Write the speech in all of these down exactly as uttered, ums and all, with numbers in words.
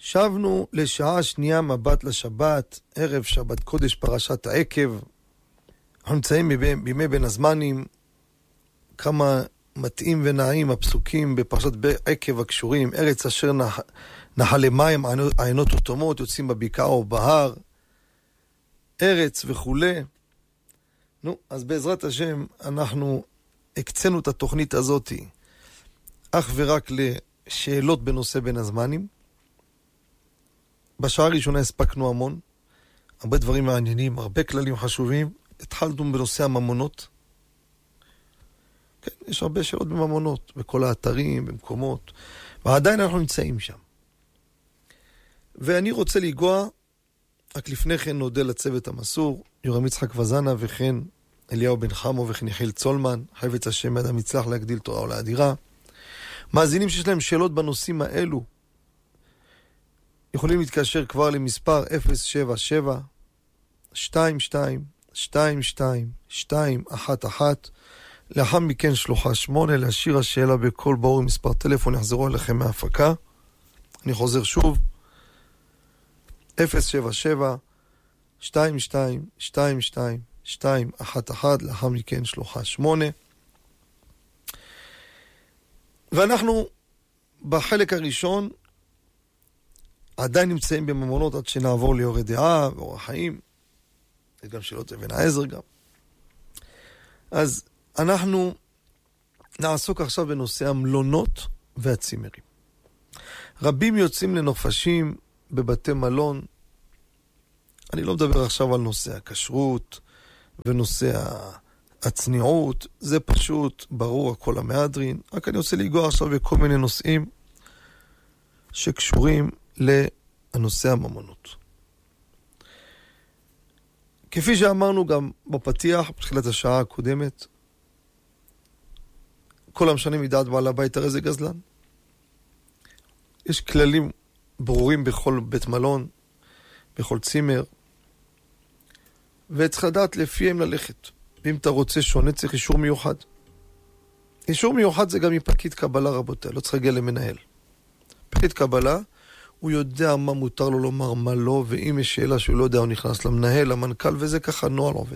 שבנו לשעה שנייה מבט לשבת, ערב שבת קודש פרשת העקב. אנחנו נמצאים בימי בין הזמנים, כמה מתאים ונעים הפסוקים בפרשת עקב הקשורים, ארץ אשר נח... נחלי מים, עיינות ותומות, יוצאים בבקעה או בהר, ארץ וכולי. נו, אז בעזרת השם אנחנו הקצינו את התוכנית הזאת אך ורק לשאלות בנושא בין הזמנים. בשעה הראשונה הספקנו המון, הרבה דברים מעניינים, הרבה כללים חשובים. התחלנו בנושא הממונות. כן, יש הרבה שאלות בממונות, בכל האתרים, במקומות, ועדיין אנחנו נמצאים שם. ואני רוצה לגוע, רק לפני כן נודה לצוות המסור, יורם יצחק וזנה וכן אליהו בן חמו וחניחיל צולמן, חפץ השם אדם יצלח להגדיל תורה ולאדירה. מאזינים שיש להם שאלות בנושאים האלו, יכולים להתקשר כבר למספר אפס שבע שבע שתיים שתיים שתיים שתיים שתיים אחת אחת, לאחר מכן שלוחה שמונה, להשאיר השאלה בכל ברור מספר טלפון, יחזרו אליכם מההפקה. אני חוזר שוב, אפס שבע שבע שתיים שתיים שתיים שתיים שתיים אחת אחת, לאחר מכן שלוחה שמונה. ואנחנו בחלק הראשון עדיין נמצאים בממונות עד שנעבור ליורי דעה ואורח חיים. יש גם שאלות אבן העזר גם. אז אנחנו נעסוק עכשיו בנושא המלונות והצימרים. רבים יוצאים לנופשים בבתי מלון. אני לא מדבר עכשיו על נושא הכשרות ונושא הצניעות. זה פשוט ברור הכל המהדרין. רק אני רוצה לגוע עכשיו בכל מיני נושאים שקשורים לנושא הממונות. כפי שאמרנו גם בפתיח, בתחילת השעה הקודמת, כל המשנים מדעת בעל הבית הרי זה גזלן. יש כללים ברורים בכל בית מלון, בכל צימר, וצריך לדעת לפיהם ללכת. ואם אתה רוצה שונה, צריך אישור מיוחד. אישור מיוחד זה גם מפקיד קבלה, רבותיי, לא צריך להגיע למנהל. פקיד קבלה, הוא יודע מה מותר לו לומר, מה לא, ואם יש שאלה שהוא לא יודע, הוא נכנס למנהל, למנכ"ל, וזה ככה נועל עובד.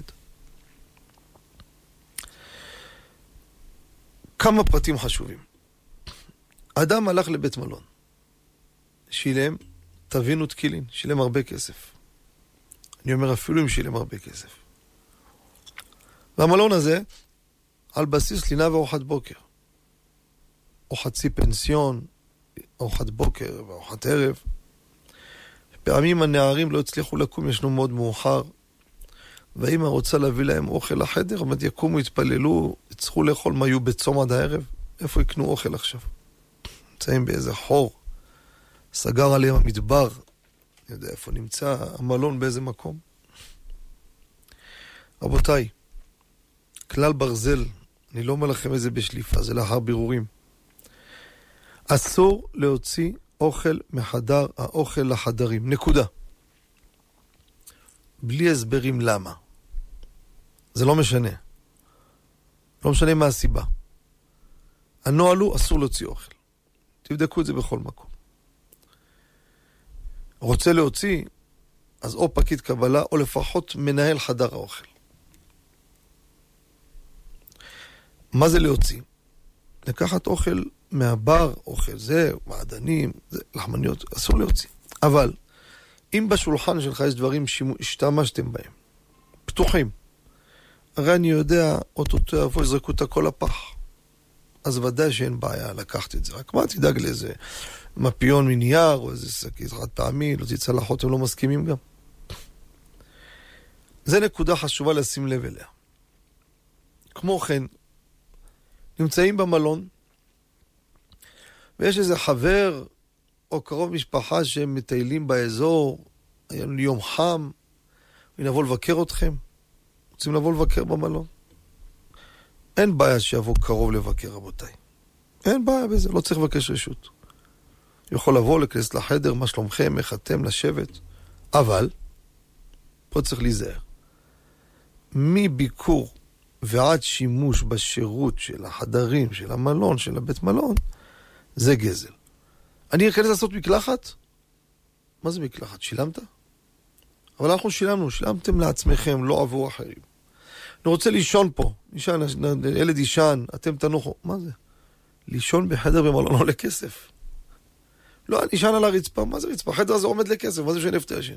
כמה פרטים חשובים. אדם הלך לבית מלון, שילם, תבינו תקילין, שילם הרבה כסף. אני אומר אפילו אם שילם הרבה כסף. והמלון הזה, על בסיס לינה וארוחת בוקר, או חצי פנסיון, ארוחת בוקר וארוחת ערב. פעמים הנערים לא הצליחו לקום, ישנו מאוד מאוחר, והאמא רוצה להביא להם אוכל לחדר, עמד יקומו, יתפללו, יצטרכו לאכול מה יהיו בצום עד הערב. איפה יקנו אוכל עכשיו? נמצאים באיזה חור, סגר עליהם המדבר, אני יודע איפה נמצא המלון, באיזה מקום. רבותיי, כלל ברזל, אני לא אומר לכם איזה בשליפה, זה לאחר בירורים. אסור להוציא אוכל מחדר האוכל לחדרים, נקודה. בלי הסברים למה. זה לא משנה. לא משנה מה הסיבה. הנוהל הוא אסור להוציא אוכל. תבדקו את זה בכל מקום. רוצה להוציא, אז או פקיד קבלה או לפחות מנהל חדר האוכל. מה זה להוציא? לקחת אוכל מהבר, אוכל זה, מעדנים, זה, לחמניות, אסור להוציא. אבל אם בשולחן שלך יש דברים שהשתמשתם בהם, פתוחים, הרי אני יודע, אוטוטו יבוא, יזרקו את הכל לפח. אז ודאי שאין בעיה לקחת את זה. רק מה תדאג לאיזה מפיון מנייר, או איזה שקית חד פעמי, לא תצלחות, הם לא מסכימים גם. זה נקודה חשובה לשים לב אליה. כמו כן, נמצאים במלון, ויש איזה חבר או קרוב משפחה שהם מטיילים באזור, היה לנו יום חם, ונבוא לבקר אתכם, רוצים לבוא לבקר במלון. אין בעיה שיבוא קרוב לבקר, רבותיי. אין בעיה בזה, לא צריך לבקש רשות. יכול לבוא, להיכנס לחדר, מה שלומכם, איך אתם, לשבת. אבל, פה צריך להיזהר. מביקור ועד שימוש בשירות של החדרים, של המלון, של הבית מלון, זה גזל. אני אכנס לעשות מקלחת? מה זה מקלחת? שילמת? אבל אנחנו שילמנו, שילמתם לעצמכם, לא עבור אחרים. אני רוצה לישון פה, לישון, ילד ישן, אתם תנוחו. מה זה? לישון בחדר במלון עולה כסף. לא, אני ישן על הרצפה, מה זה רצפה? החדר הזה עומד לכסף, מה זה שנפת ישן?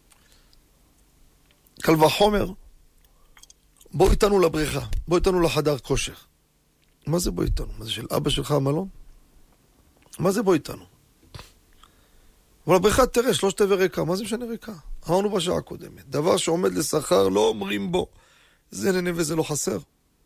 קל וחומר, בוא איתנו לבריכה, בוא איתנו לחדר כושר. מה זה בוא איתנו? מה זה של אבא שלך המלון? מה זה בוא איתנו? אבל הבריכה תראה, שלושת רבעי ריקה, מה זה משנה ריקה? אמרנו בשעה הקודמת, דבר שעומד לשכר לא אומרים בו, זה נהנה וזה לא חסר.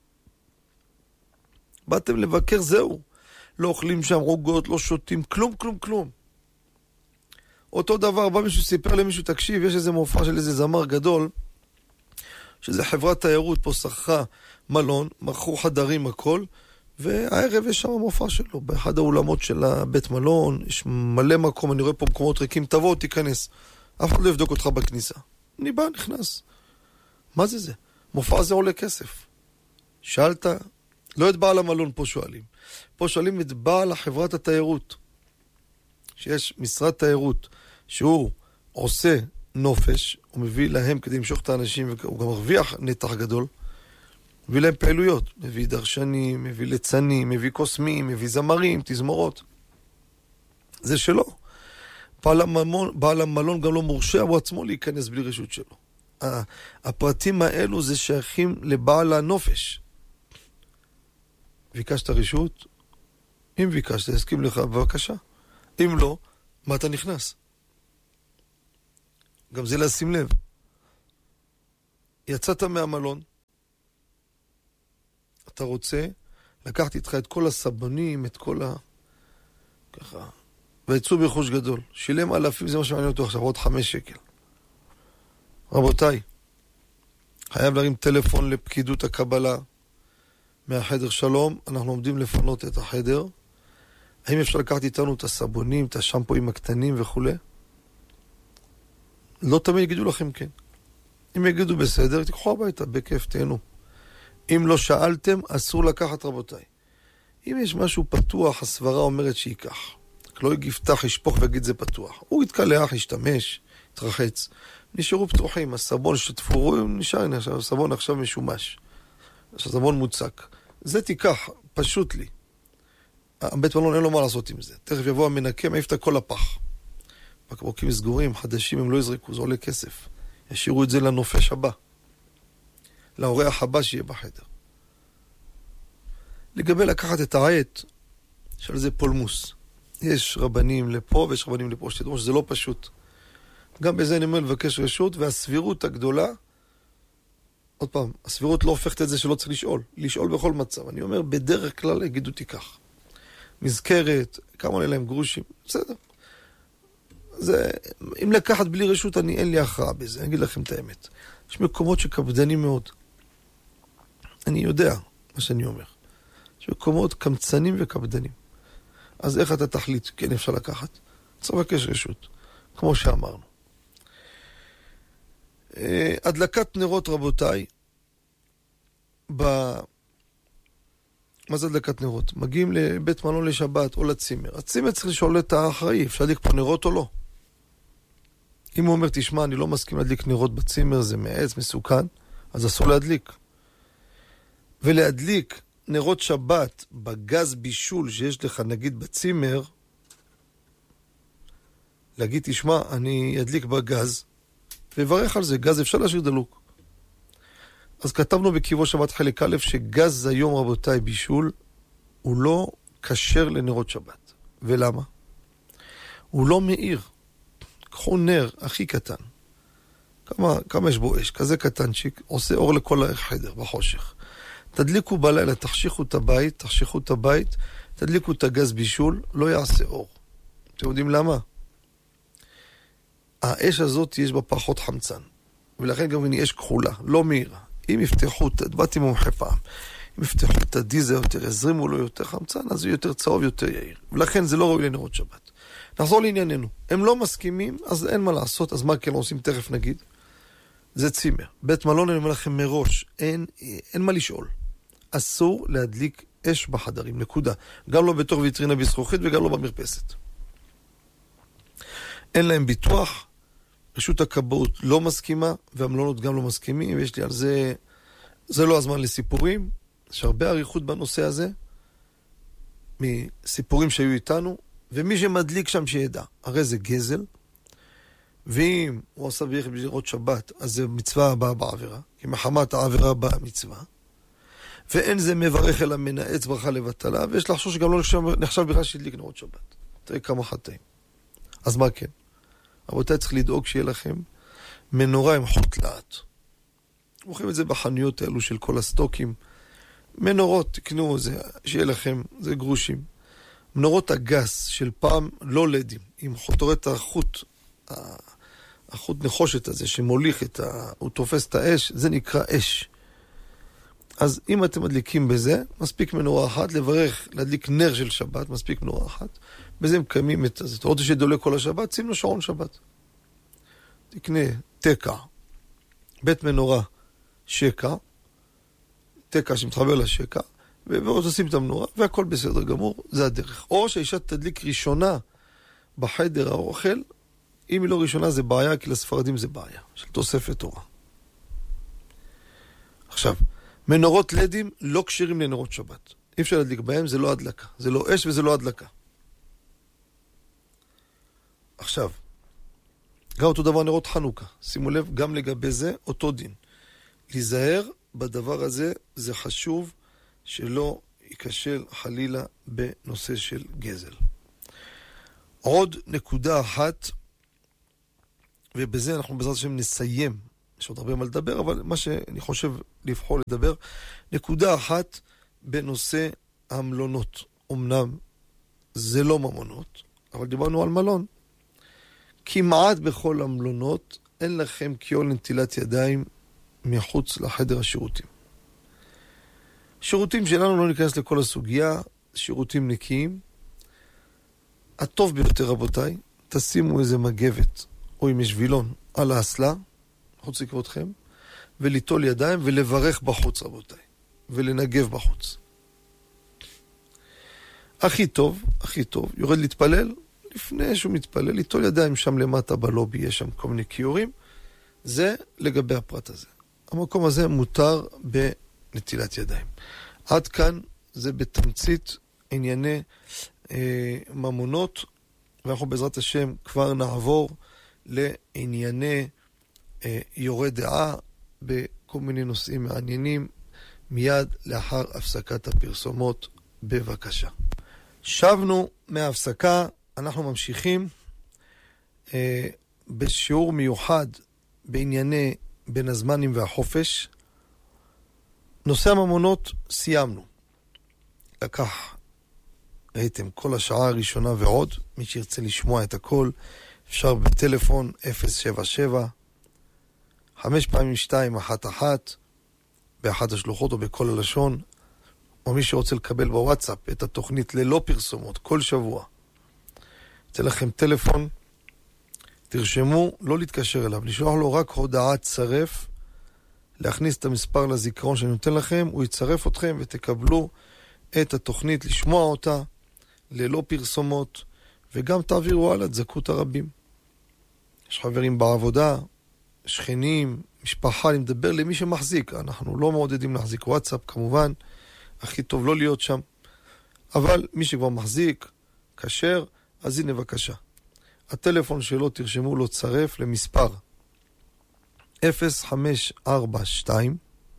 באתם לבקר, זהו. לא אוכלים שם רוגות, לא שותים, כלום, כלום, כלום. אותו דבר, בא מישהו סיפר למישהו, תקשיב, יש איזה מופע של איזה זמר גדול, שזה חברת תיירות, פה שכרה מלון, מכרו חדרים הכל, והערב יש שם מופע שלו, באחד האולמות של הבית מלון, יש מלא מקום, אני רואה פה מקומות ריקים, תבוא, תיכנס. אף אחד לא יבדוק אותך בכניסה. אני בא, נכנס. מה זה זה? מופע הזה עולה כסף. שאלת, לא את בעל המלון פה שואלים. פה שואלים את בעל החברת התיירות. שיש משרד תיירות, שהוא עושה נופש, הוא מביא להם כדי למשוך את האנשים, והוא גם מרוויח נתח גדול, מביא להם פעילויות, מביא דרשנים, מביא ליצנים, מביא קוסמים, מביא זמרים, תזמורות. זה שלו. בעל המלון, בעל המלון גם לא מורשה, הוא עצמו להיכנס בלי רשות שלו. הפרטים האלו זה שייכים לבעל הנופש. ביקשת רשות? אם ביקשת, הסכים לך, בבקשה. אם לא, מה אתה נכנס? גם זה לשים לב. יצאת מהמלון, אתה רוצה, לקחתי איתך את כל הסבונים, את כל ה... ככה, ויצאו ברכוש גדול. שילם אלפים, זה מה שמעניין אותו עכשיו, עוד חמש שקל. רבותיי, חייב להרים טלפון לפקידות הקבלה מהחדר. שלום, אנחנו עומדים לפנות את החדר. האם אפשר לקחת איתנו את הסבונים, את השמפוים הקטנים וכו'? לא תמיד יגידו לכם כן. אם יגידו בסדר, תיקחו הביתה, בכיף, תהנו. אם לא שאלתם, אסור לקחת, רבותיי. אם יש משהו פתוח, הסברה אומרת שייקח. לא יפתח, ישפוך ויגיד זה פתוח. הוא יתקלח, ישתמש, יתרחץ. נשארו פתוחים, הסבון שתפורו, נשאר, נשאר, הסבון עכשיו משומש. הסבון מוצק. זה תיקח, פשוט לי. הבית מלון אין לו מה לעשות עם זה. תכף יבוא המנקה, מעיף את כל הפח. בקבוקים סגורים, חדשים, הם לא יזרקו, זה עולה כסף. ישאירו את זה לנופש הבא. לאורח הבא שיהיה בחדר. לגבי לקחת את העט, של זה פולמוס. יש רבנים לפה ויש רבנים לפה, שתדעו שזה לא פשוט. גם בזה אני אומר לבקש רשות, והסבירות הגדולה, עוד פעם, הסבירות לא הופכת את זה שלא צריך לשאול. לשאול בכל מצב. אני אומר, בדרך כלל יגידו תיקח. מזכרת, כמה עולה להם גרושים, בסדר. זה, אם לקחת בלי רשות, אני, אין לי הכרעה בזה, אני אגיד לכם את האמת. יש מקומות שקפדנים מאוד. אני יודע מה שאני אומר. יש מקומות קמצנים וקפדנים. אז איך אתה תחליט, כן אפשר לקחת? צריך לבקש רשות, כמו שאמרנו. הדלקת נרות, רבותיי, ב... מה זה הדלקת נרות? מגיעים לבית מלון לשבת או לצימר. הצימר צריך לשאול את האחראי, אפשר להדליק פה נרות או לא? אם הוא אומר, תשמע, אני לא מסכים להדליק נרות בצימר, זה מעץ, מסוכן, אז אסור להדליק. ולהדליק נרות שבת בגז בישול שיש לך, נגיד בצימר, להגיד, תשמע, אני אדליק בגז, וברך על זה, גז אפשר להשאיר דלוק. אז כתבנו בקיבו שבת חלק א' שגז היום, רבותיי, בישול, הוא לא כשר לנרות שבת. ולמה? הוא לא מאיר. קחו נר הכי קטן. כמה, כמה יש בו אש? כזה קטנצ'יק, עושה אור לכל החדר, בחושך. תדליקו בלילה, תחשיכו את הבית, תחשיכו את הבית, תדליקו את הגז בישול, לא יעשה אור. אתם יודעים למה? האש הזאת יש בה פחות חמצן. ולכן גם היא אש כחולה, לא מהירה. אם יפתחו, באתי מומחה פעם, אם יפתחו את הדיזל יותר, יזרימו לו יותר חמצן, אז הוא יותר צהוב, יותר יעיר. ולכן זה לא ראוי לנרות שבת. נחזור לענייננו. הם לא מסכימים, אז אין מה לעשות, אז מה כן עושים? תכף נגיד. זה צימר. בית מלון, אני אומר לכם מראש, אין, אין מה לשאול. אסור להדליק אש בחדרים, נקודה. גם לא בתוך ויטרינה בזכוכית וגם לא במרפסת. אין להם ביטוח, רשות הכבאות לא מסכימה, והמלונות גם לא מסכימים, ויש לי על זה, זה לא הזמן לסיפורים, יש הרבה עריכות בנושא הזה, מסיפורים שהיו איתנו, ומי שמדליק שם שידע, הרי זה גזל, ואם הוא עושה ביחד בזירות שבת, אז זה מצווה הבאה בעבירה, כי מחמת העבירה באה מצווה, ואין זה מברך אלא מנעץ ברכה לבטלה, ויש לחשוב שגם לא נחשב, נחשב בכלל שהדליק נרות שבת. תראי כמה חטאים. אז מה כן? רבותיי, צריך לדאוג שיהיה לכם מנורה עם חוט לאט. מוכרים את זה בחנויות האלו של כל הסטוקים. מנורות, תקנו זה, שיהיה לכם, זה גרושים. מנורות הגס של פעם, לא לדים, עם חוטורת החוט, החוט נחושת הזה שמוליך את ה... הוא תופס את האש, זה נקרא אש. אז אם אתם מדליקים בזה, מספיק מנורה אחת, לברך, להדליק נר של שבת, מספיק מנורה אחת, בזה מקיימים את זה. אתה רוצה שדולק כל השבת, שים לו שעון שבת. תקנה תקע, בית מנורה, שקע, תקע שמתחבר לשקע, ועוד תשים את המנורה, והכל בסדר גמור, זה הדרך. או שהאישה תדליק ראשונה בחדר האוכל, אם היא לא ראשונה זה בעיה, כי לספרדים זה בעיה, של תוספת תורה. עכשיו, מנורות לדים לא קשרים לנרות שבת. אי אפשר להדליק בהם, זה לא הדלקה. זה לא אש וזה לא הדלקה. עכשיו, גם אותו דבר נרות חנוכה. שימו לב, גם לגבי זה, אותו דין. להיזהר בדבר הזה, זה חשוב שלא ייכשל חלילה בנושא של גזל. עוד נקודה אחת, ובזה אנחנו בעזרת השם נסיים. יש עוד הרבה מה לדבר, אבל מה שאני חושב לבחור לדבר, נקודה אחת בנושא המלונות. אמנם זה לא ממונות, אבל דיברנו על מלון. כמעט בכל המלונות אין לכם קיול נטילת ידיים מחוץ לחדר השירותים. שירותים שלנו לא ניכנס לכל הסוגיה, שירותים נקיים. הטוב ביותר רבותיי, תשימו איזה מגבת או אם יש וילון על האסלה, חוץ עקבותכם, וליטול ידיים ולברך בחוץ רבותיי, ולנגב בחוץ. הכי טוב, הכי טוב, יורד להתפלל, לפני שהוא מתפלל, ליטול ידיים שם למטה בלובי, יש שם כל מיני קיורים, זה לגבי הפרט הזה. המקום הזה מותר בנטילת ידיים. עד כאן זה בתמצית ענייני אה, ממונות, ואנחנו בעזרת השם כבר נעבור לענייני אה, יורה דעה בכל מיני נושאים מעניינים, מיד לאחר הפסקת הפרסומות, בבקשה. שבנו מההפסקה, אנחנו ממשיכים אה, בשיעור מיוחד בענייני בין הזמנים והחופש. נושא הממונות סיימנו. לקח, ראיתם, כל השעה הראשונה ועוד. מי שירצה לשמוע את הכל, אפשר בטלפון אפס שבע שבע, חמש פעמים שתיים, אחת אחת, באחת השלוחות או בכל הלשון, או מי שרוצה לקבל בוואטסאפ את התוכנית ללא פרסומות כל שבוע. יצא לכם טלפון, תרשמו, לא להתקשר אליו, לשלוח לו רק הודעת צרף, להכניס את המספר לזיכרון שאני נותן לכם, הוא יצרף אתכם ותקבלו את התוכנית, לשמוע אותה ללא פרסומות, וגם תעבירו הלאה, תזכו את הרבים. יש חברים בעבודה, שכנים, משפחה, אני מדבר למי שמחזיק, אנחנו לא מעודדים להחזיק וואטסאפ כמובן, הכי טוב לא להיות שם, אבל מי שכבר מחזיק, כשר, אז הנה בבקשה. הטלפון שלו תרשמו לו צרף למספר אפס חמש ארבע שתיים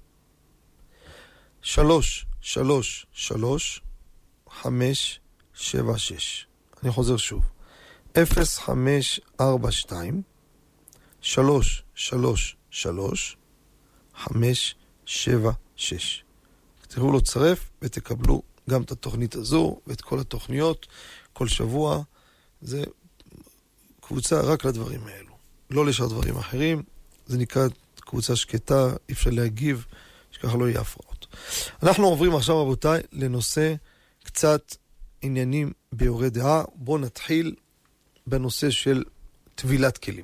שלוש שלוש שלוש חמש שבע שש. אני חוזר שוב. אפס חמש ארבע שתיים שלוש שלוש שלוש חמש שבע שש. תראו לו צרף ותקבלו גם את התוכנית הזו ואת כל התוכניות כל שבוע. זה קבוצה רק לדברים האלו, לא לשאר דברים אחרים. זה נקרא קבוצה שקטה, אי אפשר להגיב, שככה לא יהיה הפרעות. אנחנו עוברים עכשיו רבותיי לנושא קצת עניינים ביורי דעה. בואו נתחיל בנושא של טבילת כלים.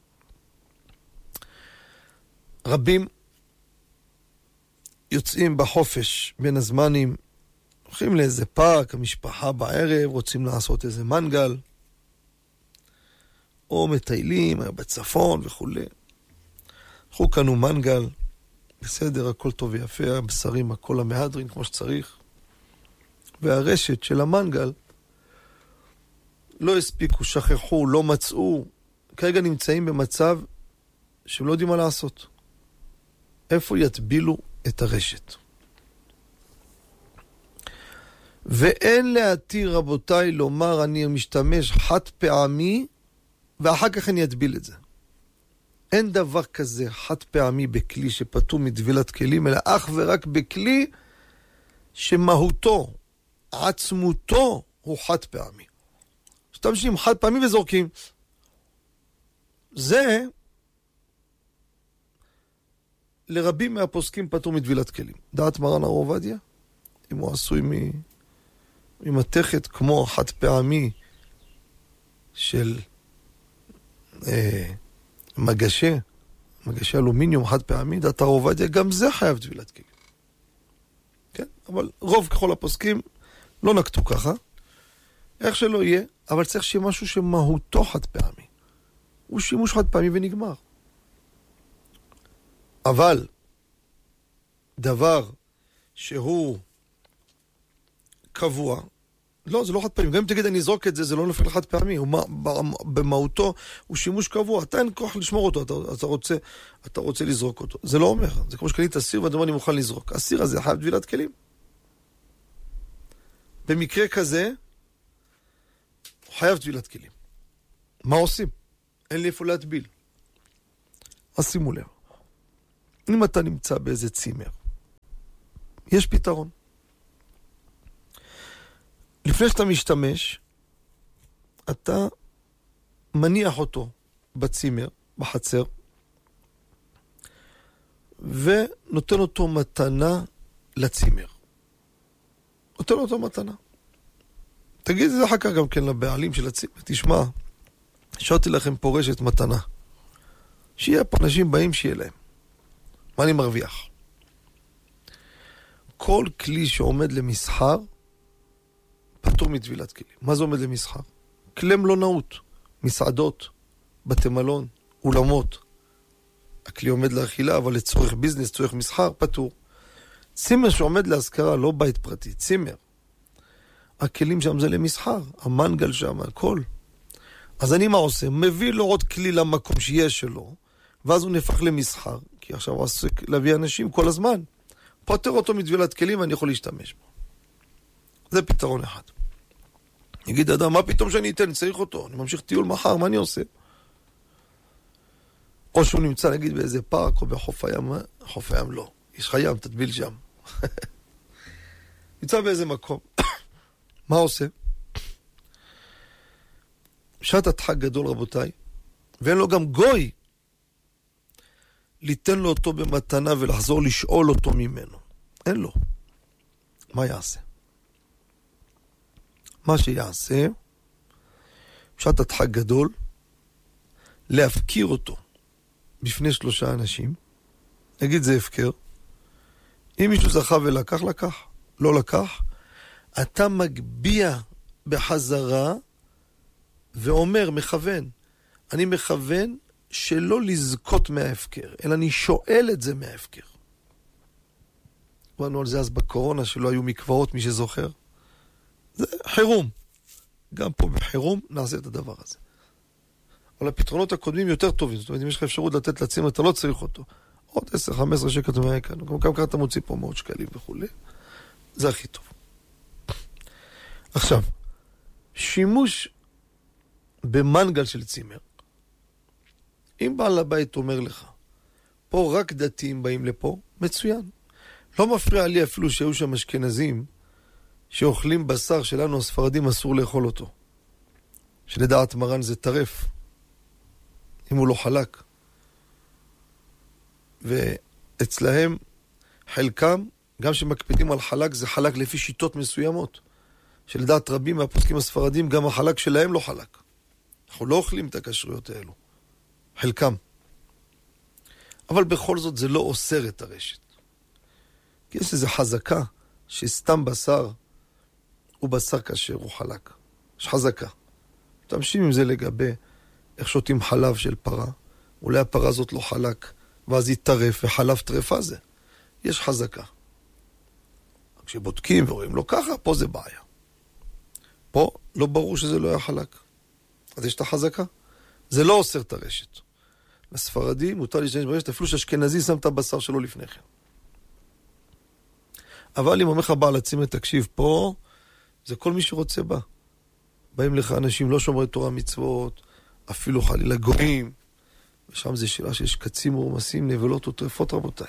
רבים יוצאים בחופש בין הזמנים, הולכים לאיזה פארק, המשפחה בערב, רוצים לעשות איזה מנגל, או מטיילים, היה בצפון וכו'. אנחנו קנו מנגל, בסדר, הכל טוב ויפה, הבשרים, הכל המהדרין כמו שצריך. והרשת של המנגל לא הספיקו, שכחו, לא מצאו. כרגע נמצאים במצב שהם לא יודעים מה לעשות. איפה יטבילו את הרשת? ואין להתיר, רבותיי, לומר אני משתמש חד פעמי ואחר כך אני אטביל את זה. אין דבר כזה חד פעמי בכלי שפטור מטבילת כלים, אלא אך ורק בכלי שמהותו, עצמותו, הוא חד פעמי. משתמשים חד פעמי וזורקים. זה לרבים מהפוסקים פטור מטבילת כלים. דעת מרן הר עובדיה, אם הוא עשוי ממתכת כמו חד פעמי של אה, מגשה, מגשה אלומיניום חד פעמי, דעת הר עובדיה, גם זה חייב טבילת כלים. כן? אבל רוב ככל הפוסקים לא נקטו ככה. איך שלא יהיה, אבל צריך שיהיה משהו שמהותו חד פעמי. הוא שימוש חד פעמי ונגמר. אבל דבר שהוא קבוע, לא, זה לא חד פעמי. גם אם תגיד אני אזרוק את זה, זה לא נופל חד פעמי. הוא, במהותו הוא שימוש קבוע. אתה אין כוח לשמור אותו, אתה, אתה, רוצה, אתה רוצה לזרוק אותו. זה לא אומר. זה כמו שקנית אסיר ואתה אומר אני מוכן לזרוק. אסיר הזה חייב טבילת כלים. במקרה כזה, הוא חייב טבילת כלים. מה עושים? אין לי איפה להטביל. אז שימו לב. אם אתה נמצא באיזה צימר, יש פתרון. לפני שאתה משתמש, אתה מניח אותו בצימר, בחצר, ונותן אותו מתנה לצימר. נותן אותו מתנה. תגיד את זה אחר כך גם כן לבעלים של הצימר. תשמע, השארתי לכם פה רשת מתנה. שיהיה פה אנשים באים שיהיה להם. מה אני מרוויח? כל כלי שעומד למסחר, פטור מטבילת כלים. מה זה עומד למסחר? כלי מלונאות, מסעדות, בתי מלון, אולמות. הכלי עומד לאכילה, אבל לצורך ביזנס, צורך מסחר, פטור. צימר שעומד להשכרה, לא בית פרטי, צימר. הכלים שם זה למסחר, המנגל שם, הכל. אז אני מה עושה? מביא לו עוד כלי למקום שיש שלו, ואז הוא נפח למסחר, כי עכשיו הוא עסק להביא אנשים כל הזמן. פותר אותו מטבילת כלים ואני יכול להשתמש בו. זה פתרון אחד. יגיד אדם, מה פתאום שאני אתן? צריך אותו. אני ממשיך טיול מחר, מה אני עושה? או שהוא נמצא, נגיד, באיזה פארק או בחוף הים, חוף הים לא. יש לך ים, תטביל שם. נמצא באיזה מקום. מה עושה? שעת הדחק גדול, רבותיי, ואין לו גם גוי ליתן לו אותו במתנה ולחזור לשאול אותו ממנו. אין לו. מה יעשה? מה שיעשה, שעת הדחק גדול, להפקיר אותו בפני שלושה אנשים. נגיד זה הפקר. אם מישהו זכה ולקח, לקח. לא לקח. אתה מגביע בחזרה ואומר, מכוון. אני מכוון שלא לזכות מההפקר, אלא אני שואל את זה מההפקר. אמרנו על זה אז בקורונה, שלא היו מקוואות, מי שזוכר. זה חירום. גם פה בחירום נעשה את הדבר הזה. אבל הפתרונות הקודמים יותר טובים. זאת אומרת, אם יש לך אפשרות לתת לצימר, אתה לא צריך אותו. עוד עשר חמש עשרה שקל תומע כאן. גם כמה אתה מוציא פה מאות שקלים וכו'. זה הכי טוב. עכשיו, שימוש במנגל של צימר. אם בעל הבית אומר לך, פה רק דתיים באים לפה, מצוין. לא מפריע לי אפילו שהיו שם אשכנזים שאוכלים בשר שלנו הספרדים אסור לאכול אותו. שלדעת מרן זה טרף. אם הוא לא חלק. ואצלהם חלקם, גם שמקפידים על חלק, זה חלק לפי שיטות מסוימות. שלדעת רבים מהפוסקים הספרדים, גם החלק שלהם לא חלק. אנחנו לא אוכלים את הכשרויות האלו. חלקם. אבל בכל זאת זה לא אוסר את הרשת. כי יש איזו חזקה שסתם בשר הוא בשר כשר, הוא חלק. יש חזקה. תמשים עם זה לגבי איך שותים חלב של פרה, אולי הפרה הזאת לא חלק, ואז היא טרף, וחלב טרפה זה. יש חזקה. כשבודקים ורואים לא ככה, פה זה בעיה. פה לא ברור שזה לא היה חלק. אז יש את החזקה. זה לא אוסר את הרשת. לספרדים מותר להשתמש ברשת, אפילו שאשכנזי שם את הבשר שלו לפני כן. אבל אם אומר לך בעל הצימר, תקשיב, פה זה כל מי שרוצה בה. באים לך אנשים לא שומרי תורה מצוות, אפילו חלילה גויים, ושם זה שאלה שיש קצים מורמסים, נבלות וטרפות רבותיי.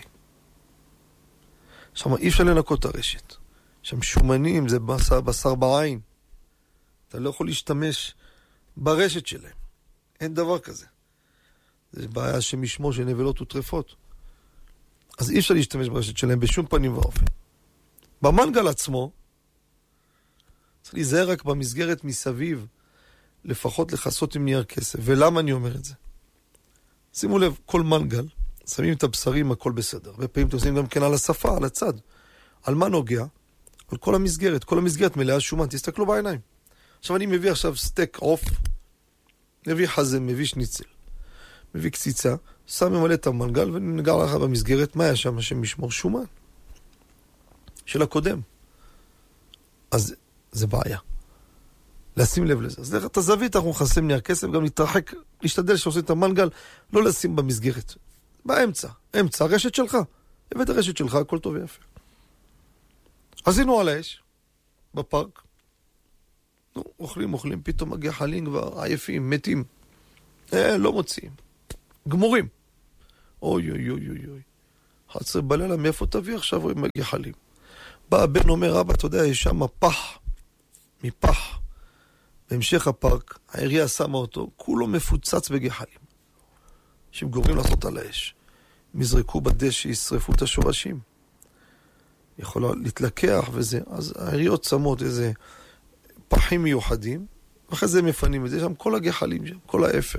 שם אי אפשר לנקות את הרשת. שם שומנים, זה בשר, בשר בעין. אתה לא יכול להשתמש ברשת שלהם. אין דבר כזה. זה בעיה שמשמו של נבלות וטרפות. אז אי אפשר להשתמש ברשת שלהם בשום פנים ואופן. במנגל עצמו, צריך להיזהר רק במסגרת מסביב, לפחות לחסות עם נייר כסף. ולמה אני אומר את זה? שימו לב, כל מנגל, שמים את הבשרים, הכל בסדר. ופעמים אתם שמים גם כן על השפה, על הצד. על מה נוגע? על כל המסגרת. כל המסגרת מלאה שומן, תסתכלו בעיניים. עכשיו אני מביא עכשיו סטייק עוף, מביא חזה, מביא שניצל, מביא קציצה, שם ממלא את המנגל ונגע לך במסגרת, מה היה שם? השם משמור שומן. של הקודם. אז זה בעיה. לשים לב לזה. אז את הזווית אנחנו נכנסים נייר כסף, גם להתרחק, להשתדל שעושים את המנגל, לא לשים במסגרת. באמצע. אמצע, הרשת שלך. הבאת הרשת שלך, הכל טוב ויפה. עשינו על האש, בפארק. נו, אוכלים, אוכלים, פתאום מגיע חלים כבר, עייפים, מתים. אה, לא מוציאים. גמורים. אוי, אוי, אוי, אוי, אוי. אחת עשרה בלילה, מאיפה תביא עכשיו? מגיע חלים. בא הבן אומר, רבא, אתה יודע, יש שם פח, מפח. בהמשך הפארק, העירייה שמה אותו, כולו מפוצץ בגחלים. שהם גורמים לעשות על האש. הם יזרקו בדשא, ישרפו את השורשים. יכולה להתלקח וזה. אז העיריות שמות איזה פחים מיוחדים, ואחרי זה מפנים את זה, שם כל הגחלים שם, כל האפר.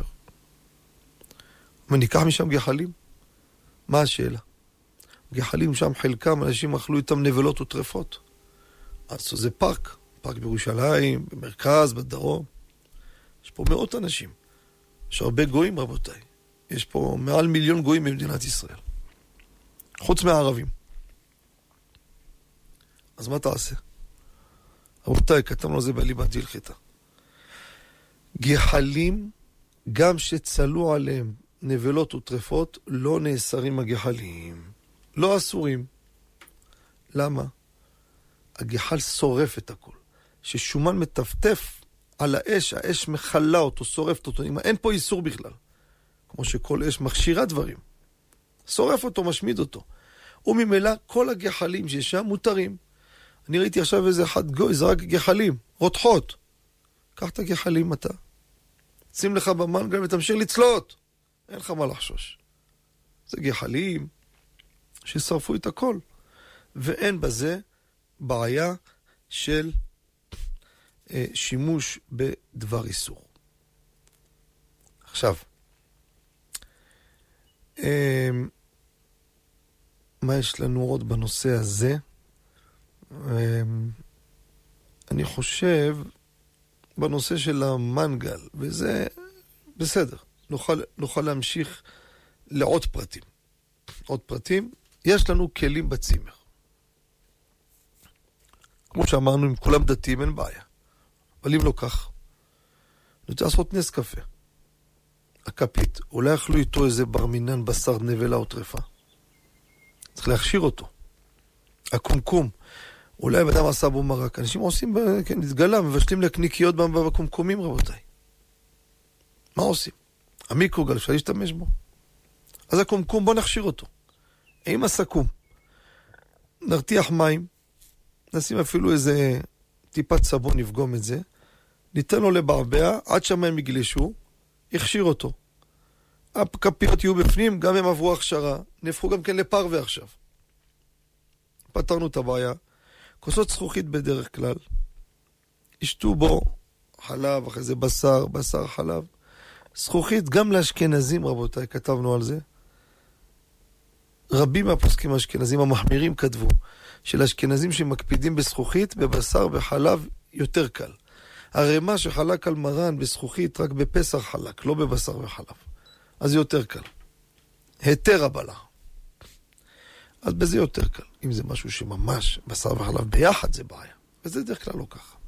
וניקח משם גחלים? מה השאלה? גחלים שם חלקם, אנשים אכלו איתם נבלות וטרפות. אז זה פארק. פארק בירושלים, במרכז, בדרום. יש פה מאות אנשים. יש הרבה גויים, רבותיי. יש פה מעל מיליון גויים במדינת ישראל. חוץ מהערבים. אז מה תעשה? רבותיי, כתבנו זה בליבת הלכתה. גחלים, גם שצלו עליהם נבלות וטרפות, לא נאסרים הגחלים. לא אסורים. למה? הגחל שורף את הכל. ששומן מטפטף על האש, האש מחלה אותו, שורפת אותו. אין פה איסור בכלל. כמו שכל אש מכשירה דברים. שורף אותו, משמיד אותו. וממילא כל הגחלים ששם מותרים. אני ראיתי עכשיו איזה אחד גוי, זה רק גחלים, רותחות. קח את הגחלים אתה. שים לך במנגל ותמשיך לצלות. אין לך מה לחשוש. זה גחלים ששרפו את הכל. ואין בזה בעיה של אה, שימוש בדבר איסור. עכשיו, אה, מה יש לנו עוד בנושא הזה? אה, אני חושב בנושא של המנגל, וזה בסדר, נוכל, נוכל להמשיך לעוד פרטים. עוד פרטים, יש לנו כלים בצימר. כמו שאמרנו, אם כולם דתיים אין בעיה. אבל אם לא כך, אני רוצה לעשות נס קפה. הכפית, אולי אכלו איתו איזה ברמינן, בשר, נבלה או טרפה. צריך להכשיר אותו. הקומקום, אולי בדם עשה בו מרק. אנשים עושים, כן, התגלה, מבשלים לקניקיות בקומקומים, רבותיי. מה עושים? המיקרוגל, אפשר להשתמש בו. אז הקומקום, בוא נכשיר אותו. עם הסכום. נרתיח מים, נשים אפילו איזה טיפת סבון, נפגום את זה, ניתן לו לבעבע, עד שהמים יגלשו, יכשיר אותו. הכפיות יהיו בפנים, גם הם עברו הכשרה, נהפכו גם כן לפרווה עכשיו. פתרנו את הבעיה. כוסות זכוכית בדרך כלל, ישתו בו חלב, אחרי זה בשר, בשר חלב. זכוכית גם לאשכנזים, רבותיי, כתבנו על זה. רבים מהפוסקים האשכנזים המחמירים כתבו, של אשכנזים שמקפידים בזכוכית, בבשר, בחלב, יותר קל. הרמה שחלק על מרן בזכוכית רק בפסח חלק, לא בבשר וחלב. אז זה יותר קל. היתר הבלה. אז בזה יותר קל. אם זה משהו שממש בשר וחלב ביחד זה בעיה. וזה דרך כלל לא ככה.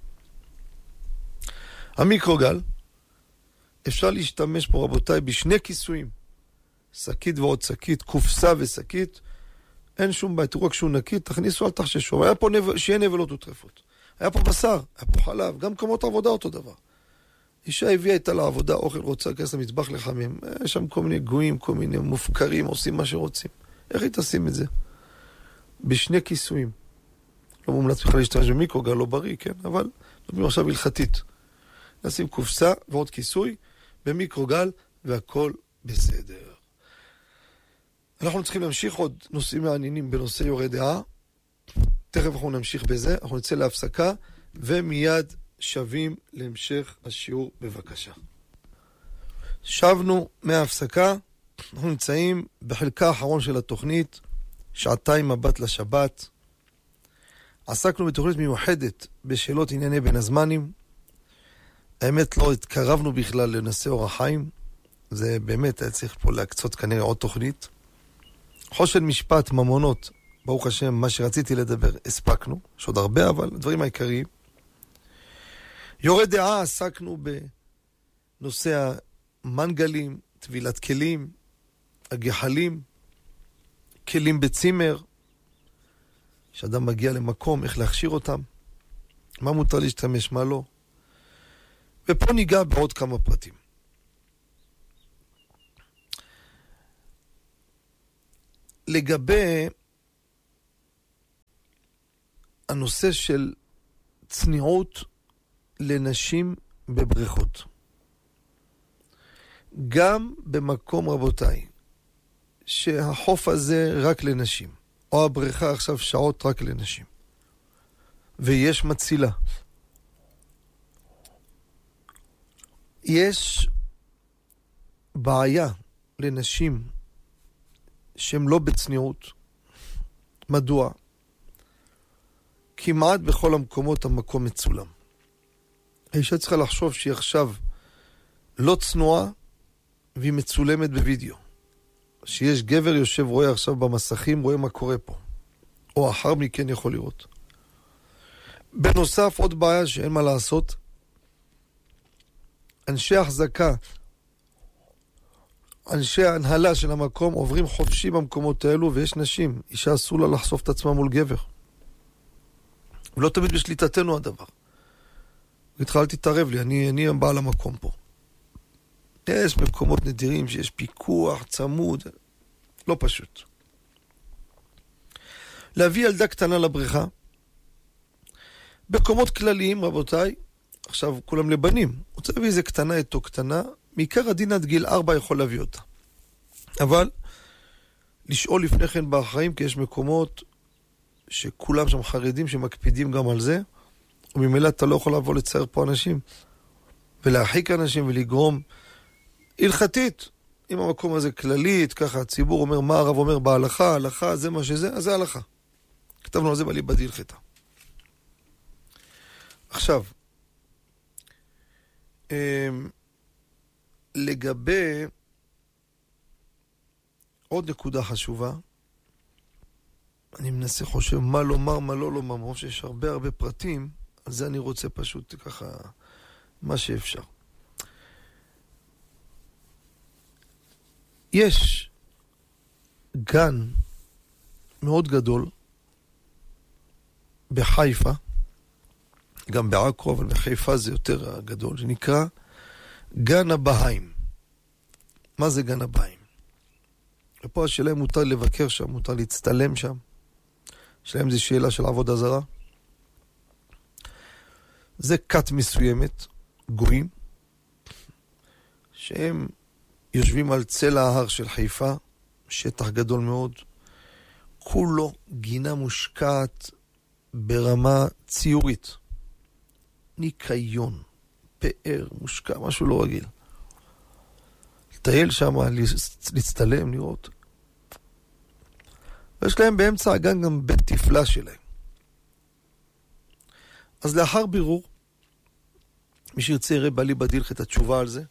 המיקרוגל, אפשר להשתמש פה רבותיי בשני כיסויים. שקית ועוד שקית, קופסה ושקית. אין שום בעיה, תראו רק שהוא נקי, תכניסו אל תחששו. היה פה נב... שיהיה נבלות וטרפות. היה פה בשר, היה פה חלב, גם כמות עבודה אותו דבר. אישה הביאה איתה לעבודה, אוכל רוצה, כנס למטבח לחמים. יש שם כל מיני גויים, כל מיני מופקרים, עושים מה שרוצים. איך היא תשים את זה? בשני כיסויים. לא מומלץ בכלל להשתמש במיקרוגל, לא בריא, כן? אבל נותנים עכשיו הלכתית. נשים קופסה ועוד כיסוי במיקרוגל, והכל בסדר. אנחנו צריכים להמשיך עוד נושאים מעניינים בנושא יורה דעה. תכף אנחנו נמשיך בזה, אנחנו נצא להפסקה, ומיד שווים להמשך השיעור בבקשה. שבנו מההפסקה, אנחנו נמצאים בחלקה האחרון של התוכנית, שעתיים מבט לשבת. עסקנו בתוכנית מיוחדת בשאלות ענייני בין הזמנים. האמת לא התקרבנו בכלל לנושא אורח חיים, זה באמת היה צריך פה להקצות כנראה עוד תוכנית. חושן משפט, ממונות, ברוך השם, מה שרציתי לדבר, הספקנו, יש עוד הרבה, אבל דברים העיקריים. יורה דעה, עסקנו בנושא המנגלים, טבילת כלים, הגחלים, כלים בצימר, שאדם מגיע למקום, איך להכשיר אותם, מה מותר להשתמש, מה לא. ופה ניגע בעוד כמה פרטים. לגבי הנושא של צניעות לנשים בבריכות. גם במקום רבותיי, שהחוף הזה רק לנשים, או הבריכה עכשיו שעות רק לנשים, ויש מצילה. יש בעיה לנשים שהן לא בצניעות. מדוע? כמעט בכל המקומות המקום מצולם. האישה צריכה לחשוב שהיא עכשיו לא צנועה והיא מצולמת בווידאו. שיש גבר יושב רואה עכשיו במסכים, רואה מה קורה פה. או אחר מכן יכול לראות. בנוסף עוד בעיה שאין מה לעשות. אנשי החזקה, אנשי ההנהלה של המקום עוברים חופשי במקומות האלו, ויש נשים, אישה אסור לה לחשוף את עצמה מול גבר. ולא תמיד בשליטתנו הדבר. התחלתי תתערב לי, אני, אני הבעל המקום פה. יש מקומות נדירים שיש פיקוח, צמוד, לא פשוט. להביא ילדה קטנה לבריכה, בקומות כלליים רבותיי, עכשיו כולם לבנים, רוצה להביא איזה קטנה איתו קטנה, מעיקר הדין עד גיל ארבע יכול להביא אותה. אבל לשאול לפני כן בחיים, כי יש מקומות שכולם שם חרדים שמקפידים גם על זה, וממילא אתה לא יכול לבוא לצייר פה אנשים, ולהרחיק אנשים ולגרום הלכתית. אם המקום הזה כללית, ככה הציבור אומר מה הרב אומר בהלכה, הלכה זה מה שזה, אז זה הלכה. כתבנו על זה בליבא דהלכתא. עכשיו, לגבי עוד נקודה חשובה, אני מנסה חושב מה לומר, מה לא לומר, מרוב שיש הרבה הרבה פרטים, על זה אני רוצה פשוט ככה מה שאפשר. יש גן מאוד גדול בחיפה, גם בעכו, אבל בחיפה זה יותר גדול, שנקרא גן הבהאים. מה זה גן הבהאים? ופה השאלה אם מותר לבקר שם, מותר להצטלם שם. השאלה אם זו שאלה של עבודה זרה. זה כת מסוימת, גויים, שהם יושבים על צל ההר של חיפה, שטח גדול מאוד, כולו גינה מושקעת ברמה ציורית. ניקיון, פאר, מושקע, משהו לא רגיל. לטייל שם, להצטלם, לראות. ויש להם באמצע הגן גם בית תפלה שלהם. אז לאחר בירור, מי שירצה יראה בלי בדילך את התשובה על זה.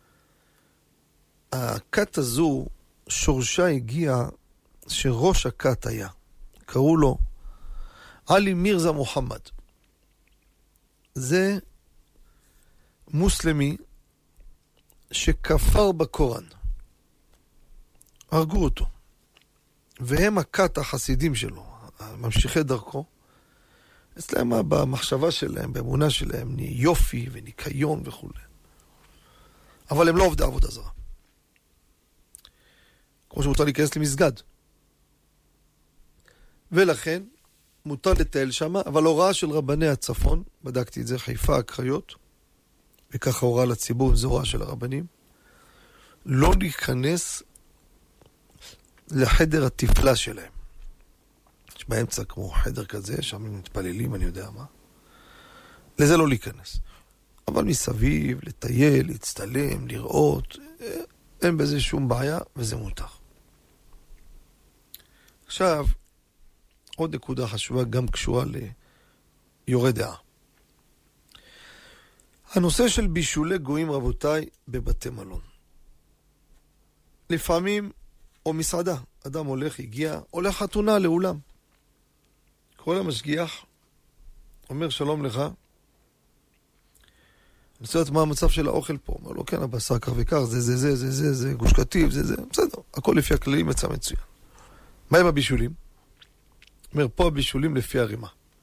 הכת הזו, שורשה הגיע שראש הכת היה. קראו לו עלי מירזה מוחמד. זה מוסלמי שכפר בקוראן. הרגו אותו. והם הכת החסידים שלו, ממשיכי דרכו. אצלם במחשבה שלהם, באמונה שלהם, יופי וניקיון וכו'. אבל הם לא עובדי עבודה זרה. כמו שמותר להיכנס למסגד. ולכן מותר לטייל שם, אבל הוראה של רבני הצפון, בדקתי את זה, חיפה, הקריות, וככה הוראה לציבור, זו הוראה של הרבנים, לא להיכנס לחדר התפלה שלהם. יש באמצע כמו חדר כזה, שם הם מתפללים, אני יודע מה. לזה לא להיכנס. אבל מסביב, לטייל, להצטלם, לראות, אין בזה שום בעיה, וזה מותר. עכשיו, עוד נקודה חשובה, גם קשורה ליורה דעה. הנושא של בישולי גויים, רבותיי, בבתי מלון. לפעמים, או מסעדה, אדם הולך, הגיע, הולך חתונה לאולם. קורא למשגיח, אומר שלום לך, אני רוצה לדעת מה המצב של האוכל פה. אומר לו, כן, הבשר כך וכך, זה זה זה זה זה זה, גוש קטיף, זה זה, בסדר, הכל לפי הכללים יצא מצוין. מה עם הבישולים? אומר, פה הבישולים לפי הרימה.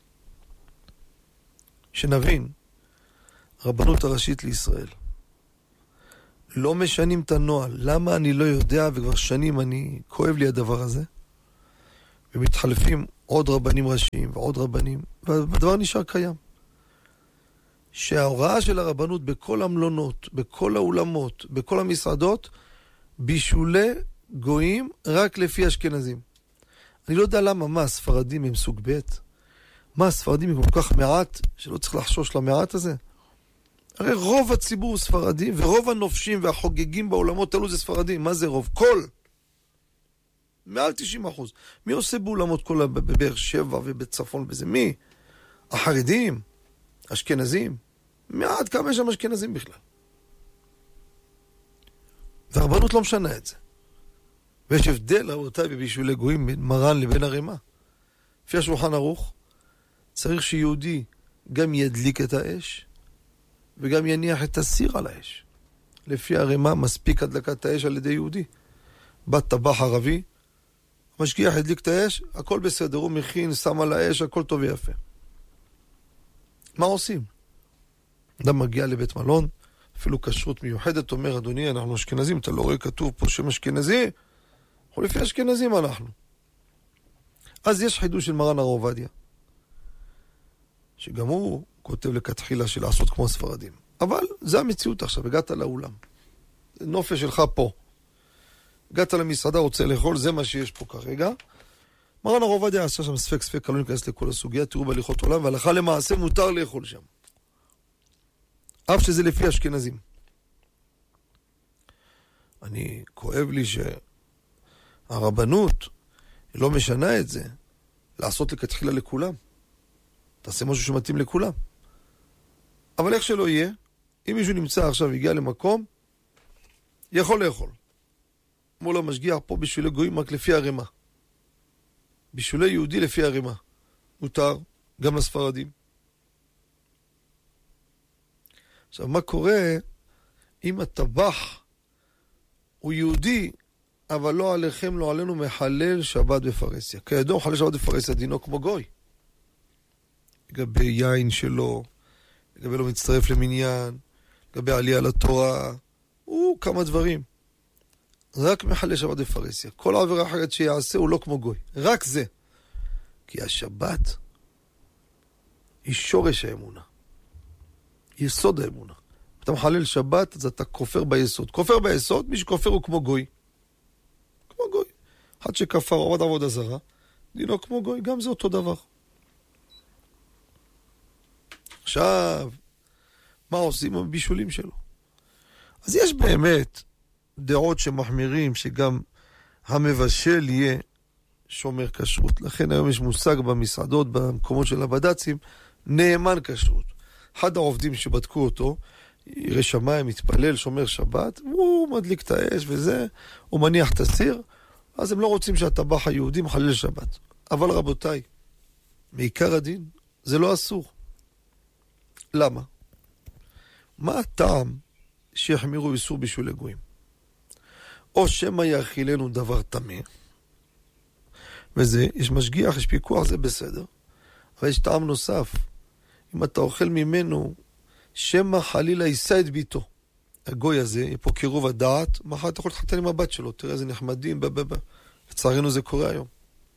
שנבין, רבנות הראשית לישראל, לא משנים את הנועל. למה אני לא יודע, וכבר שנים אני, כואב לי הדבר הזה, ומתחלפים עוד רבנים ראשיים ועוד רבנים, והדבר נשאר קיים. שההוראה של הרבנות בכל המלונות, בכל האולמות, בכל המסעדות, בישולי גויים רק לפי אשכנזים. אני לא יודע למה, מה, הספרדים הם סוג ב'? מה, הספרדים הם כל כך מעט, שלא צריך לחשוש למעט הזה? הרי רוב הציבור ספרדים, ורוב הנופשים והחוגגים בעולמות אלו זה ספרדים. מה זה רוב? כל. מעל תשעים אחוז. מי עושה באולמות כל בבאר שבע ובצפון וזה? מי? החרדים? אשכנזים? מעט כמה יש שם אשכנזים בכלל. והרבנות לא משנה את זה. ויש הבדל, רבותיי, בבישולי גויים בין מרן לבין הרימה. לפי השולחן ערוך, צריך שיהודי גם ידליק את האש, וגם יניח את הסיר על האש. לפי הרימה, מספיק הדלקת האש על ידי יהודי. בת טבח ערבי, משגיח ידליק את האש, הכל בסדר, הוא מכין, שם על האש, הכל טוב ויפה. מה עושים? אדם מגיע לבית מלון, אפילו כשרות מיוחדת, אומר, אדוני, אנחנו אשכנזים, אתה לא רואה כתוב פה שם אשכנזי? אנחנו לפי אשכנזים אנחנו. אז יש חידוש של מרן הרב עובדיה, שגם הוא כותב לכתחילה של לעשות כמו הספרדים. אבל זה המציאות עכשיו, הגעת לאולם. נופש שלך פה. הגעת למסעדה, רוצה לאכול, זה מה שיש פה כרגע. מרן הרב עובדיה עשה שם ספק ספק, לא ניכנס לכל הסוגיה, תראו בהליכות עולם, והלכה למעשה מותר לאכול שם. אף שזה לפי אשכנזים. אני כואב לי שהרבנות לא משנה את זה, לעשות לכתחילה לכולם. תעשה משהו שמתאים לכולם. אבל איך שלא יהיה, אם מישהו נמצא עכשיו, הגיע למקום, יכול לאכול. מול המשגיח פה בישולי גויים רק לפי הרימה. בישולי יהודי לפי הרימה. מותר, גם לספרדים. עכשיו, מה קורה אם הטבח הוא יהודי, אבל לא עליכם, לא עלינו, מחלל שבת בפרסיה? כידוע, מחלל שבת בפרסיה דינו כמו גוי. לגבי יין שלו, לגבי לא מצטרף למניין, לגבי עלייה לתורה, הוא כמה דברים. רק מחלל שבת בפרסיה. כל העבירה אחרת שיעשה הוא לא כמו גוי. רק זה. כי השבת היא שורש האמונה. יסוד האמונה. אתה מחלל שבת, אז אתה כופר ביסוד. כופר ביסוד, מי שכופר הוא כמו גוי. כמו גוי. אחד שכפר עבד עבודה זרה, דינו כמו גוי, גם זה אותו דבר. עכשיו, מה עושים עם הבישולים שלו? אז יש באמת דעות שמחמירים שגם המבשל יהיה שומר כשרות. לכן היום יש מושג במסעדות, במקומות של הבד"צים, נאמן כשרות. אחד העובדים שבדקו אותו, ירא שמיים, מתפלל, שומר שבת, הוא מדליק את האש וזה, הוא מניח את הסיר, אז הם לא רוצים שהטבח היהודי מחלל שבת. אבל רבותיי, מעיקר הדין, זה לא אסור. למה? מה הטעם שיחמירו איסור בישול לגויים? או שמא יאכילנו דבר טמא, וזה, יש משגיח, יש פיקוח, זה בסדר. אבל יש טעם נוסף. אם אתה אוכל ממנו, שמא חלילה יישא את ביתו. הגוי הזה, יהיה פה קירוב הדעת, מחר אתה יכול להתחתן עם הבת שלו, תראה איזה נחמדים, בבבא. לצערנו זה קורה היום.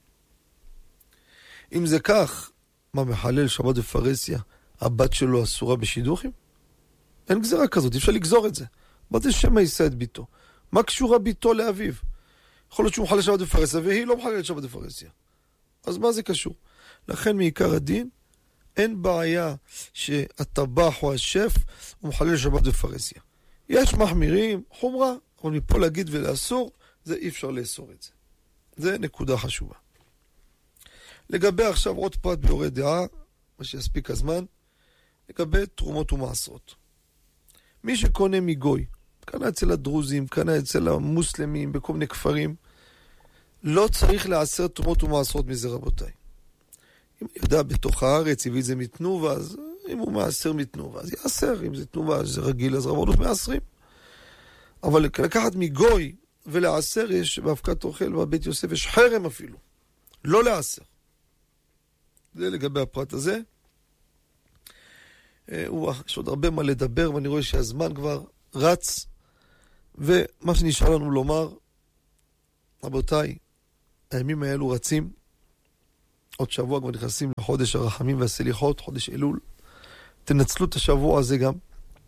אם זה כך, מה מחלל שבת בפרהסיה, הבת שלו אסורה בשידוכים? אין גזרה כזאת, אפשר לגזור את זה. מה זה שמא יישא את ביתו? מה קשורה ביתו לאביו? יכול להיות שהוא מחלל שבת בפרהסיה, והיא לא מחללת שבת בפרהסיה. אז מה זה קשור? לכן מעיקר הדין, אין בעיה שהטבח או השף הוא מחלל שבת בפרהסיה. יש מחמירים, חומרה, אבל מפה להגיד ולאסור, זה אי אפשר לאסור את זה. זה נקודה חשובה. לגבי עכשיו עוד פרט ביורי דעה, מה שיספיק הזמן, לגבי תרומות ומעשרות. מי שקונה מגוי, קנה אצל הדרוזים, קנה אצל המוסלמים, בכל מיני כפרים, לא צריך לעשר תרומות ומעשרות מזה, רבותיי. אם ידע בתוך הארץ, הביא את זה מתנובה, אז אם הוא מעשר מתנובה, אז יעשר. אם זה תנובה, אז זה רגיל, אז רבנות מעשרים. אבל לקחת מגוי ולעשר, יש באבקת אוכל בבית יוסף, יש חרם אפילו. לא לעשר. זה לגבי הפרט הזה. יש עוד הרבה מה לדבר, ואני רואה שהזמן כבר רץ. ומה שנשאר לנו לומר, רבותיי, הימים האלו רצים. עוד שבוע כבר נכנסים לחודש הרחמים והסליחות, חודש אלול. תנצלו את השבוע הזה גם.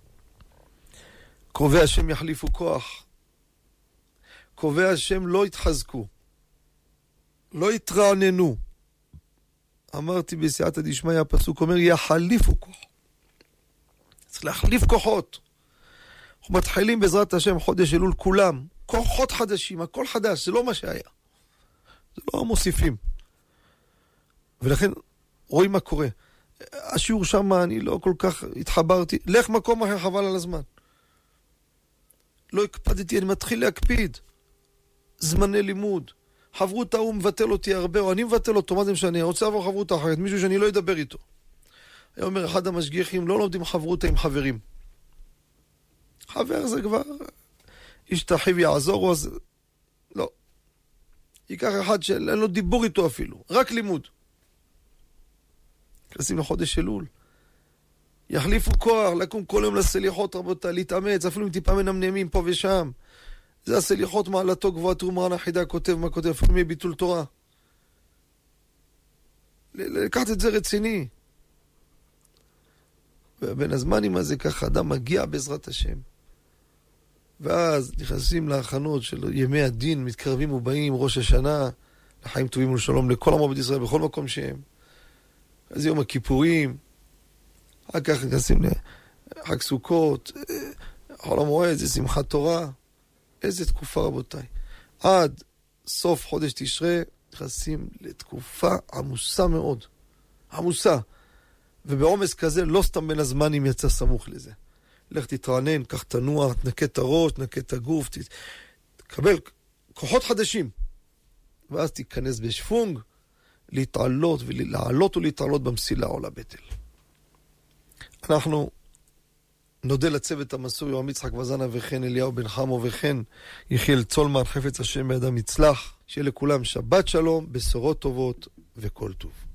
קרובי השם יחליפו כוח. קרובי השם לא יתחזקו. לא יתרעננו. אמרתי בסייעתא דשמיא, הפסוק אומר, יחליפו כוח. צריך להחליף כוחות. אנחנו מתחילים בעזרת השם חודש אלול כולם. כוחות חדשים, הכל חדש, זה לא מה שהיה. זה לא מוסיפים. ולכן רואים מה קורה. השיעור שם אני לא כל כך התחברתי. לך מקום אחר, חבל על הזמן. לא הקפדתי, אני מתחיל להקפיד. זמני לימוד. חברות ההוא מבטל אותי הרבה, או אני מבטל אותו, מה זה משנה? אני רוצה לעבור חברות אחרת, מישהו שאני לא אדבר איתו. היה אומר, אחד המשגיחים, לא לומדים חברות עם חברים. חבר זה כבר, איש תחיו יעזור, אז לא. ייקח אחד שאין לו דיבור איתו אפילו, רק לימוד. נכנסים לחודש אלול. יחליפו כוח, לקום כל יום לסליחות, רבותה, להתאמץ, אפילו אם טיפה מנמנמים פה ושם. זה הסליחות מעלתו גבוהה, תראו מרן החידה כותב מה כותב, אפילו מביטול תורה. לקחת את זה רציני. ובין הזמנים הזה ככה אדם מגיע בעזרת השם. ואז נכנסים להכנות של ימי הדין, מתקרבים ובאים, ראש השנה, לחיים טובים ולשלום לכל עמו בית ישראל, בכל מקום שהם. אז יום הכיפורים, אחר כך נכנסים לחג סוכות, חול המועד, זה שמחת תורה. איזה תקופה רבותיי. עד סוף חודש תשרה נכנסים לתקופה עמוסה מאוד. עמוסה. ובעומס כזה לא סתם בין הזמנים יצא סמוך לזה. לך תתרענן, קח תנוע, תנקה את הראש, תנקה את הגוף, ת... תקבל כוחות חדשים. ואז תיכנס בשפונג, להתעלות ולעלות ולהתעלות במסילה או לבטל. אנחנו נודה לצוות המסור יורם יצחק וזנה וכן אליהו בן חמו וכן יחיאל צולמן, חפץ השם בידם יצלח. שיהיה לכולם שבת שלום, בשורות טובות וכל טוב.